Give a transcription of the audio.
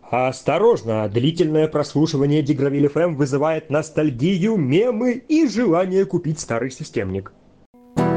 Осторожно, длительное прослушивание Дигравиль FM вызывает ностальгию, мемы и желание купить старый системник.